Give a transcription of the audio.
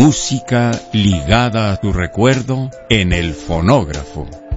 Música ligada a tu recuerdo en el fonógrafo.